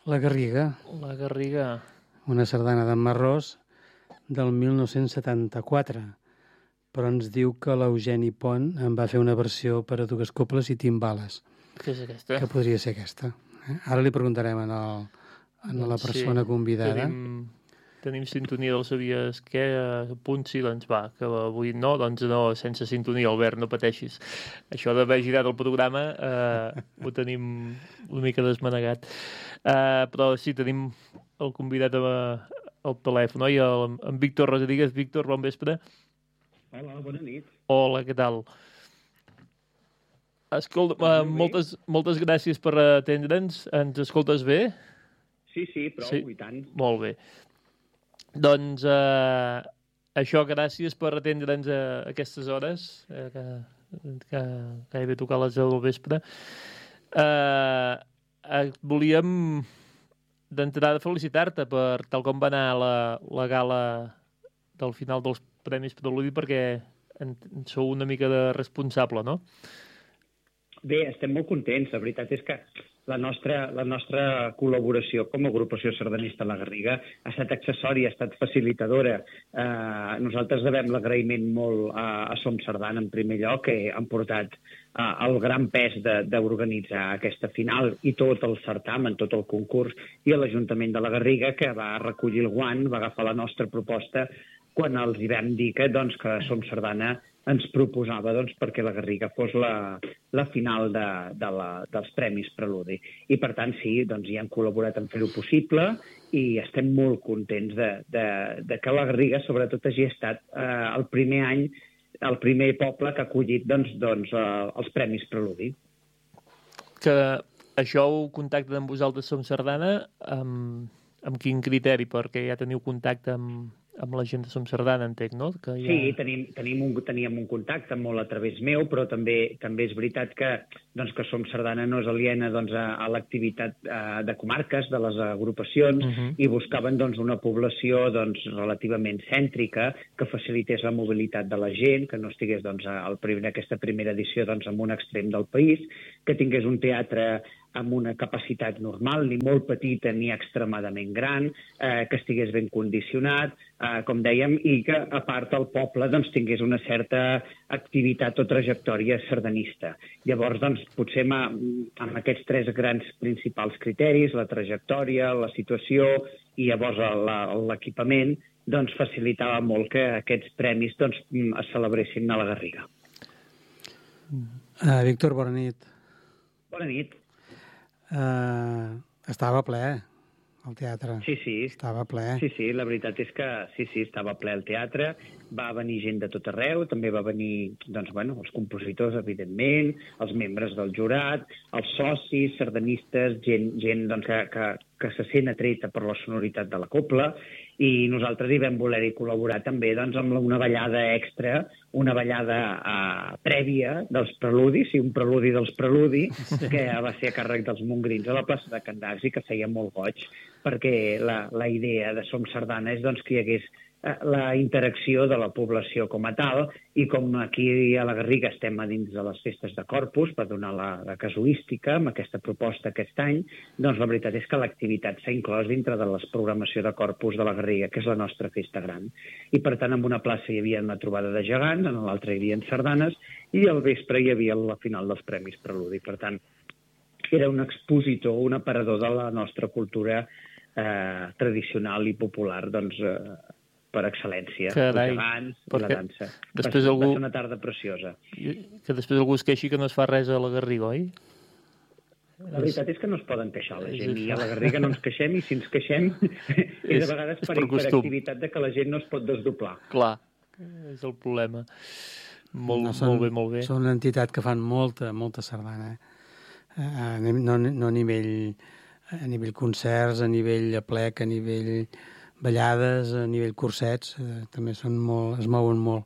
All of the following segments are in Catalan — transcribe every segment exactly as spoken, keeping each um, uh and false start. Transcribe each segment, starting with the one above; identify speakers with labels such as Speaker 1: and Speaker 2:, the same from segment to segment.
Speaker 1: La Garriga.
Speaker 2: La Garriga.
Speaker 1: Una sardana d'en Marrós del mil nou-cents setanta-quatre, però ens diu que l'Eugeni Pont en va fer una versió per a dues coples i timbales.
Speaker 2: Que és aquesta?
Speaker 1: Que podria ser aquesta. Eh? Ara li preguntarem a, el, a la persona
Speaker 2: sí,
Speaker 1: convidada.
Speaker 2: Tenim, tenim sintonia del Sabies què? A punt sí, doncs va, que avui no, doncs no, sense sintonia, Albert, no pateixis. Això d'haver girat el programa eh, ho tenim una mica desmanegat. Eh, però sí, tenim el convidat a, al telèfon, oi? El, en Víctor Rodríguez. Víctor, bon vespre.
Speaker 3: Hola, bona nit.
Speaker 2: Hola, què tal? Escolta, uh, moltes, moltes gràcies per atendre'ns. Ens escoltes bé?
Speaker 3: Sí, sí, prou, sí. I tant.
Speaker 2: Molt bé. Doncs uh, això, gràcies per atendre'ns a aquestes hores, eh, que, que gairebé tocar les deu del vespre. Uh, uh, volíem d'entrada felicitar-te per tal com va anar la, la gala del final dels Premis Preludi, perquè en, en sou una mica de responsable, no?
Speaker 3: Bé, estem molt contents. La veritat és que la nostra, la nostra col·laboració com a agrupació sardanista La Garriga ha estat accessòria, ha estat facilitadora. Eh, nosaltres devem l'agraïment molt a, a Som Sardana, en primer lloc, que han portat eh, el gran pes d'organitzar aquesta final i tot el certamen, tot el concurs, i a l'Ajuntament de La Garriga, que va recollir el guant, va agafar la nostra proposta quan els hi vam dir que, doncs, que Som Sardana ens proposava doncs, perquè la Garriga fos la, la final de, de la, dels Premis Preludi. I, per tant, sí, doncs, hi han col·laborat en fer-ho possible i estem molt contents de, de, de que la Garriga, sobretot, hagi estat eh, el primer any, el primer poble que ha acollit doncs, doncs, eh, els Premis Preludi.
Speaker 2: Que això ho contacten amb vosaltres, Som Sardana, amb, amb quin criteri? Perquè ja teniu contacte amb... amb la gent de Som Sardana, entenc, no? Que ja...
Speaker 3: Sí, tenim, tenim un, teníem un contacte molt a través meu, però també també és veritat que, doncs, que Som Sardana no és aliena doncs, a, a l'activitat eh, de comarques, de les agrupacions, uh -huh. i buscaven doncs, una població doncs, relativament cèntrica, que facilités la mobilitat de la gent, que no estigués doncs, al primer, aquesta primera edició doncs, en un extrem del país, que tingués un teatre amb una capacitat normal, ni molt petita ni extremadament gran, eh, que estigués ben condicionat, eh, com dèiem, i que, a part, el poble doncs, tingués una certa activitat o trajectòria sardanista. Llavors, doncs, potser amb, amb aquests tres grans principals criteris, la trajectòria, la situació i llavors l'equipament, doncs, facilitava molt que aquests premis doncs, es celebressin a la Garriga.
Speaker 1: Uh, Víctor, bona nit.
Speaker 3: Bona nit.
Speaker 1: Uh, estava ple, el teatre.
Speaker 3: Sí, sí.
Speaker 1: Estava ple.
Speaker 3: Sí, sí, la veritat és que sí, sí, estava ple el teatre, va venir gent de tot arreu, també va venir, doncs, bueno, els compositors, evidentment, els membres del jurat, els socis, sardanistes, gent, gent doncs, que, que, que se sent atreta per la sonoritat de la copla, i nosaltres hi vam voler-hi col·laborar també doncs, amb una ballada extra, una ballada uh, prèvia dels preludis, i un preludi dels preludi, que va ser a càrrec dels mongrins a la plaça de Can d'Arcs i que feia molt goig, perquè la, la idea de Som Sardana és doncs, que hi hagués la interacció de la població com a tal, i com aquí a la Garriga estem a dins de les festes de Corpus per donar la, la casuística amb aquesta proposta aquest any, doncs la veritat és que l'activitat s'ha inclòs dintre de la programació de Corpus de la Garriga, que és la nostra festa gran. I per tant, en una plaça hi havia una trobada de gegants, en l'altra hi havia sardanes, i al vespre hi havia la final dels Premis Preludi. Per tant, era un expositor, un aparador de la nostra cultura eh, tradicional i popular, doncs, eh, per excel·lència,
Speaker 2: Carai,
Speaker 3: els gegants i la dansa. Va,
Speaker 2: algú...
Speaker 3: va ser una tarda preciosa.
Speaker 2: Que després algú es queixi que no es fa res a la Garriga, oi?
Speaker 3: La veritat és que no es poden queixar la gent, i a la Garriga no ens queixem, i si ens queixem és a vegades per hiperactivitat de que la gent no es pot desdoblar.
Speaker 2: Clar, és el problema. Molt, no, són, molt bé, molt bé.
Speaker 1: Són una entitat que fan molta, molta sardana. Eh? No, no a nivell, a nivell concerts, a nivell aplec, a nivell ballades, a nivell cursets, eh, també són molt, es mouen molt.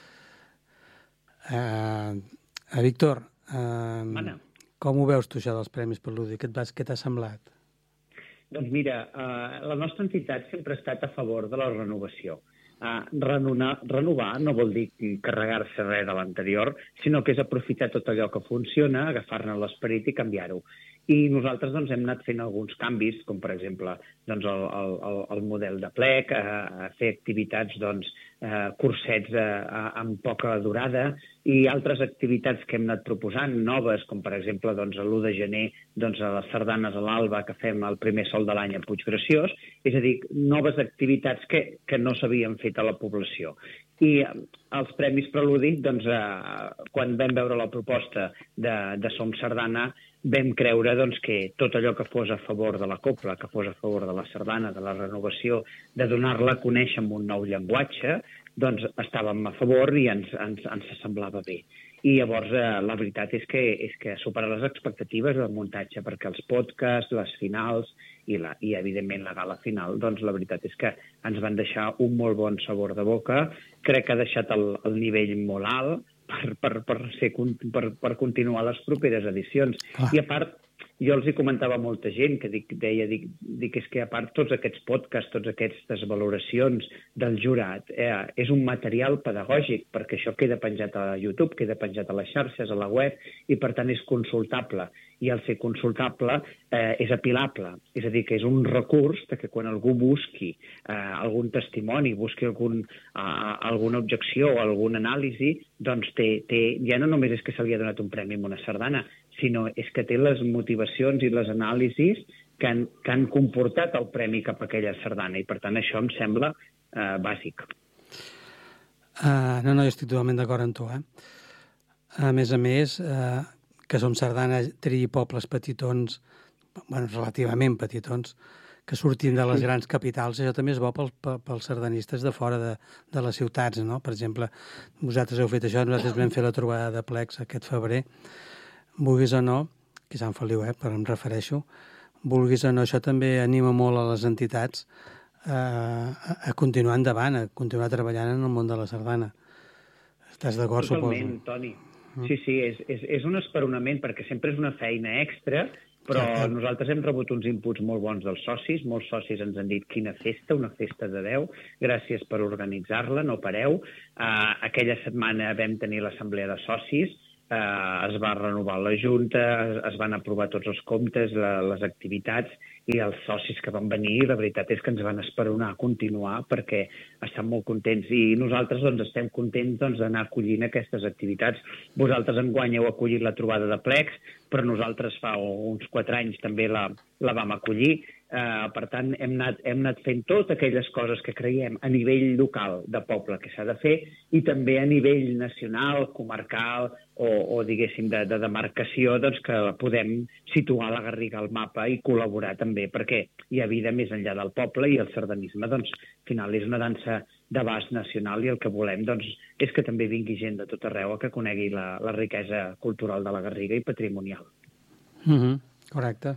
Speaker 1: Eh, a Víctor, eh, com ho veus tu, això dels Premis Preludi? Què t'ha semblat?
Speaker 3: Doncs mira, eh, la nostra entitat sempre ha estat a favor de la renovació. Uh, renovar, renovar no vol dir carregar-se res de l'anterior, sinó que és aprofitar tot allò que funciona, agafar-ne l'esperit i canviar-ho. i nosaltres doncs, hem anat fent alguns canvis, com per exemple doncs, el, el, el model de plec, a, a fer activitats, doncs, eh, cursets eh, amb poca durada i altres activitats que hem anat proposant, noves, com per exemple doncs, l'u de gener doncs, a les sardanes a l'alba que fem el primer sol de l'any a Puiggraciós, és a dir, noves activitats que, que no s'havien fet a la població. I els Premis Preludi, doncs, eh, quan vam veure la proposta de, de Som Sardana, vam creure doncs, que tot allò que fos a favor de la copla, que fos a favor de la sardana, de la renovació, de donar-la a conèixer amb un nou llenguatge, doncs estàvem a favor i ens, ens, ens semblava bé. I llavors eh, la veritat és que, és que supera les expectatives del muntatge, perquè els podcasts, les finals i, la, i evidentment la gala final, doncs la veritat és que ens van deixar un molt bon sabor de boca. Crec que ha deixat el, el nivell molt alt per, per, per, ser, per, per continuar les properes edicions.
Speaker 1: Ah.
Speaker 3: I a part, jo els hi comentava a molta gent que dic, deia, dic, dic, és que a part tots aquests podcasts, totes aquestes valoracions del jurat, eh, és un material pedagògic, perquè això queda penjat a YouTube, queda penjat a les xarxes, a la web, i per tant és consultable. I al ser consultable eh, és apilable. És a dir, que és un recurs que quan algú busqui eh, algun testimoni, busqui algun, eh, alguna objecció o algun anàlisi, doncs té, té, ja no només és que se li ha donat un premi amb una sardana, sinó és que té les motivacions i les anàlisis que han, que han comportat el premi cap a aquella sardana, i per tant això em sembla eh, bàsic.
Speaker 1: Uh, no, no, jo estic totalment d'acord amb tu, eh? A més a més, uh, que Som Sardana triï pobles petitons, bueno, relativament petitons, que surtin de les
Speaker 3: Sí.
Speaker 1: grans capitals, això també és bo pels, pels sardanistes de fora de, de les ciutats, no? Per exemple, vosaltres heu fet això, nosaltres vam fer la trobada de plecs aquest febrer, vulguis o no, que Sant Feliu, eh, però em refereixo, vulguis o no, això també anima molt a les entitats eh, a, a continuar endavant, a continuar treballant en el món de la sardana. Estàs d'acord, suposo?
Speaker 3: Totalment, Toni. Sí, sí, és, és, és un esperonament, perquè sempre és una feina extra, però
Speaker 1: Clar, clar.
Speaker 3: nosaltres hem rebut uns inputs molt bons dels socis. Molts socis ens han dit quina festa, una festa de deu. Gràcies per organitzar-la, no pareu. Uh, aquella setmana vam tenir l'assemblea de socis, uh, es va renovar la junta, es, es van aprovar tots els comptes, la, les activitats, i els socis que van venir, la veritat és que ens van esperonar a continuar perquè estan molt contents, i nosaltres doncs, estem contents doncs, d'anar acollint aquestes activitats. Vosaltres enguany heu acollit la trobada de plecs, però nosaltres fa uns quatre anys també la, la vam acollir. Uh, per tant, hem anat, hem anat fent totes aquelles coses que creiem a nivell local de poble que s'ha de fer, i també a nivell nacional, comarcal o, o diguéssim, de, de demarcació, doncs, que podem situar la Garriga al mapa i col·laborar també, perquè hi ha vida més enllà del poble, i el sardanisme, doncs, al final és una dansa d'abast nacional, i el que volem doncs, és que també vingui gent de tot arreu a que conegui la, la riquesa cultural de la Garriga i patrimonial.
Speaker 1: Mm-hmm. Correcte.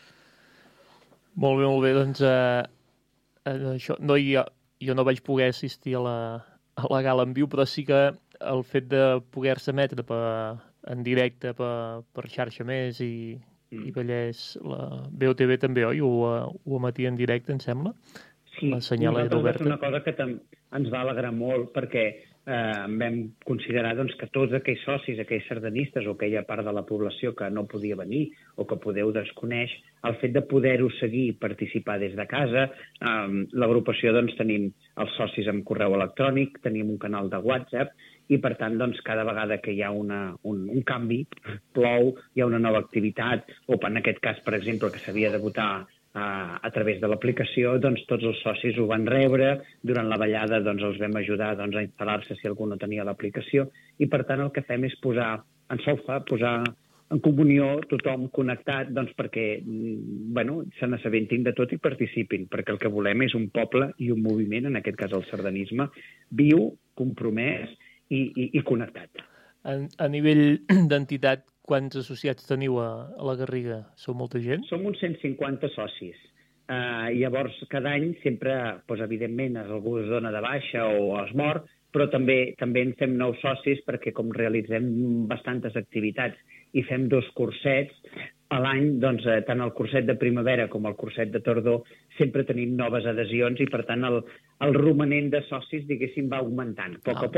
Speaker 2: Molt bé, molt bé. Doncs eh, això, no, jo, jo no vaig poder assistir a la, a la gala en viu, però sí que el fet de poder-se emetre per, en directe per, per xarxa més i, mm. i Vallès, la B O T V també, oi? Ho, ho emetia en directe, em sembla?
Speaker 3: Sí,
Speaker 2: la senyal era oberta.
Speaker 3: És una cosa que ens va alegrar molt, perquè eh, vam considerar doncs, que tots aquells socis, aquells sardanistes o aquella part de la població que no podia venir o que podeu desconeix, el fet de poder-ho seguir i participar des de casa. Eh, l'agrupació doncs, tenim els socis amb correu electrònic, tenim un canal de WhatsApp, i per tant, doncs, cada vegada que hi ha una, un, un canvi, plou, hi ha una nova activitat, o en aquest cas, per exemple, que s'havia de votar a, a través de l'aplicació, doncs tots els socis ho van rebre. Durant la ballada doncs, els vam ajudar doncs, a instal·lar-se si algú no tenia l'aplicació, i per tant el que fem és posar en solfa, posar en comunió tothom connectat, doncs perquè bueno, se n'assabentin de tot i participin, perquè el que volem és un poble i un moviment, en aquest cas el sardanisme, viu, compromès i, i, i connectat.
Speaker 2: A, a nivell d'entitat, quants associats teniu a, a la Garriga? Sou molta gent?
Speaker 3: Som uns cent cinquanta socis. Uh, llavors, cada any sempre, doncs, evidentment, algú es dona de baixa o es mor, però també també en fem nous socis perquè com realitzem bastantes activitats i fem dos cursets a l'any, doncs eh, tant el curset de primavera com el curset de tardor sempre tenim noves adhesions, i per tant el, el romanent de socis, diguéssim, va augmentant. A poc a poc,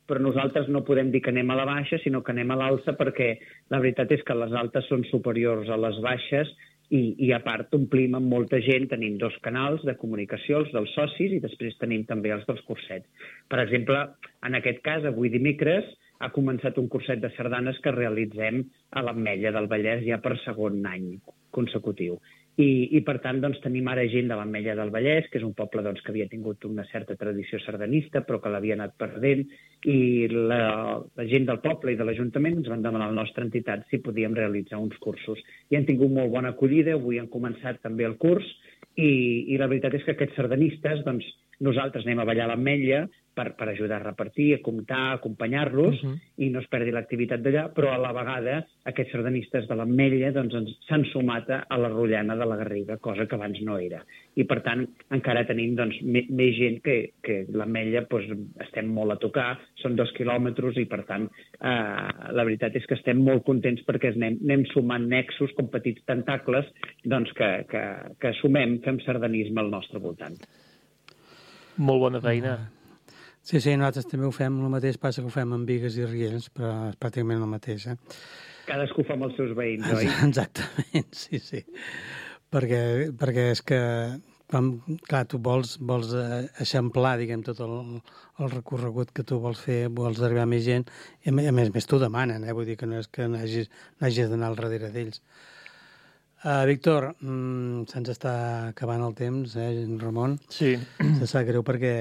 Speaker 3: però nosaltres no podem dir que anem a la baixa, sinó que anem a l'alça, perquè la veritat és que les altes són superiors a les baixes i, i a part omplim amb molta gent, tenim dos canals de comunicació, els dels socis, i després tenim també els dels cursets. Per exemple, en aquest cas, avui dimecres, ha començat un curset de sardanes que realitzem a l'Ametlla del Vallès ja per segon any consecutiu. I, i per tant, doncs, tenim ara gent de l'Ametlla del Vallès, que és un poble doncs, que havia tingut una certa tradició sardanista, però que l'havia anat perdent, i la, la gent del poble i de l'Ajuntament ens van demanar a la nostra entitat si podíem realitzar uns cursos. I han tingut molt bona acollida, avui han començat també el curs, i, i la veritat és que aquests sardanistes, doncs, nosaltres anem a ballar a l'Ametlla per, per ajudar a repartir, a comptar, a acompanyar-los, uh-huh. i no es perdi l'activitat d'allà, però a la vegada aquests sardanistes de l'Ametlla doncs, s'han sumat a la Rotllana de la Garriga, cosa que abans no era. I per tant encara tenim doncs, més gent que, que l'Ametlla doncs, estem molt a tocar, són dos quilòmetres i per tant eh, la veritat és que estem molt contents perquè anem, anem sumant nexos com petits tentacles doncs, que, que, que sumem, fem sardanisme al nostre voltant.
Speaker 2: Molt bona feina.
Speaker 1: Sí, sí, nosaltres també ho fem, el mateix passa que ho fem amb Bigues i Riells, però és pràcticament el mateix, eh?
Speaker 3: Cadascú fa amb els seus veïns, oi?
Speaker 1: Exactament, sí, sí. Perquè, perquè és que, com, clar, tu vols, vols eixamplar, diguem, tot el, el recorregut que tu vols fer, vols arribar a més gent, i a més, més t'ho demanen, eh? Vull dir que no és que n'hagis d'anar al darrere d'ells. Uh, Víctor, mm, se'ns està acabant el temps, eh, Ramon?
Speaker 2: Sí.
Speaker 1: Se sap greu perquè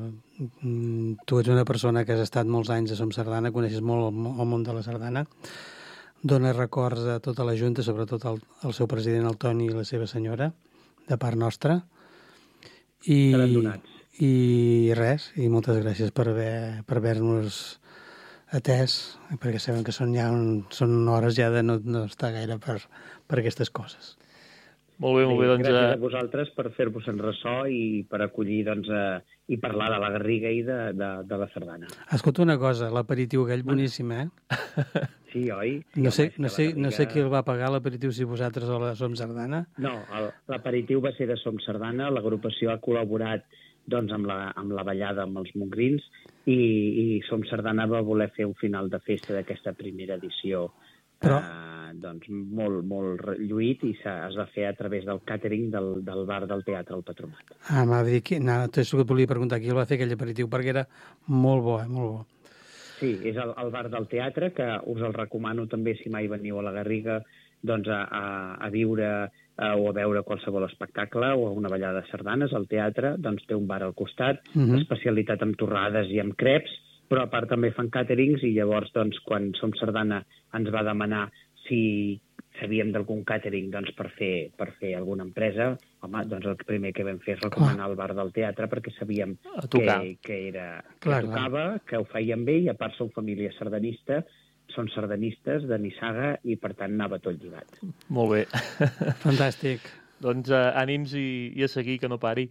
Speaker 1: mm, tu ets una persona que has estat molts anys a Som Sardana, coneixes molt el, el món de la sardana, dona records a tota la Junta, sobretot al, al seu president, el Toni, i la seva senyora, de part nostra. I, i res, i moltes gràcies per haver, per haver-nos atès, perquè sabem que són, ja un, són hores ja de no, no estar gaire per, per aquestes coses.
Speaker 2: Molt bé, molt bé. Doncs,
Speaker 3: gràcies a vosaltres per fer-vos en ressò i per acollir doncs, eh, i parlar de la Garriga i de, de, de la sardana.
Speaker 1: Escolta una cosa, l'aperitiu aquell boníssim, eh?
Speaker 3: Sí, oi? Sí,
Speaker 1: no, sé,
Speaker 3: home,
Speaker 1: no, sé,
Speaker 3: Garriga...
Speaker 1: no sé qui el va pagar, l'aperitiu, si vosaltres o la Som Sardana.
Speaker 3: No, l'aperitiu va ser de Som Sardana, l'agrupació ha col·laborat doncs, amb, la, amb la ballada amb els mongrins i, i Som Sardana va voler fer un final de festa d'aquesta primera edició Però... eh, doncs, molt, molt lluït i es va fer a través del càtering del, del bar del Teatre al Patronat.
Speaker 1: Ah, m'ha dit que... No, t'ho que et volia preguntar qui el va fer aquell aperitiu, perquè era molt bo, eh? Molt bo.
Speaker 3: Sí, és el, el bar del teatre, que us el recomano també si mai veniu a la Garriga doncs, a, a, a viure a, o a veure qualsevol espectacle o a una ballada de sardanes. El teatre doncs, té un bar al costat, uh-huh. especialitat amb torrades i amb creps, però a part també fan càterings i llavors doncs, quan Som Sardana ens va demanar si sabíem d'algun càtering doncs, per, fer, per fer alguna empresa, home, doncs el primer que vam fer és recomanar clar. El bar del teatre perquè sabíem que, que, era, que clar, tocava, clar. Que ho feien bé i a part som família sardanista, són sardanistes de Nissaga i per tant anava tot lligat.
Speaker 2: Molt bé.
Speaker 1: Fantàstic.
Speaker 2: Doncs uh, ànims i, i a seguir, que no pari.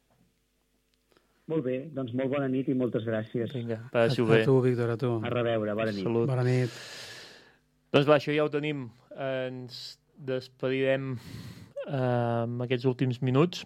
Speaker 3: Molt bé, doncs molt bona nit i moltes gràcies.
Speaker 2: Vinga, passi-ho bé.
Speaker 1: A tu, Víctor, a tu.
Speaker 3: A reveure, bona nit.
Speaker 2: Salut.
Speaker 1: Bona nit.
Speaker 2: Doncs va, això ja ho tenim. Ens despedirem uh, en aquests últims minuts.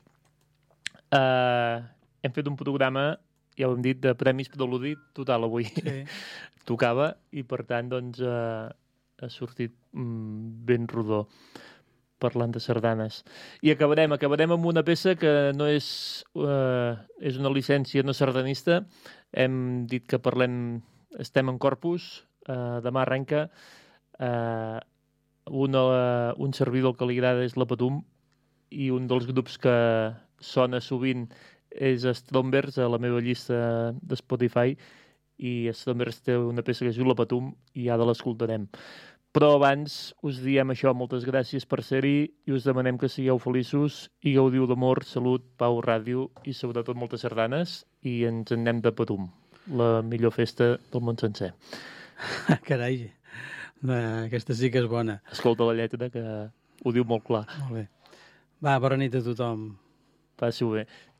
Speaker 2: Uh, hem fet un programa, ja ho hem dit, de Premis Preludi total avui.
Speaker 1: Sí.
Speaker 2: Tocava i, per tant, doncs, uh, ha sortit um, ben rodó parlant de sardanes. I acabarem, acabarem amb una peça que no és, uh, és una llicència no sardanista. Hem dit que parlem, estem en Corpus, uh, demà arrenca. Uh, un, uh, un servidor que li agrada és la Patum i un dels grups que sona sovint és Strombers a la meva llista de Spotify i Strombers té una peça que es diu La Patum i ara l'escoltarem. Però abans us diem això, moltes gràcies per ser-hi i us demanem que sigueu feliços i gaudiu d'amor, salut, pau, ràdio i sobretot moltes sardanes i ens en anem de Patum, la millor festa del món sencer.
Speaker 1: Carai, aquesta sí que és bona.
Speaker 2: Escolta la lletra que ho diu molt clar.
Speaker 1: Molt bé. Va, bona nit a tothom.
Speaker 2: Passi-ho bé.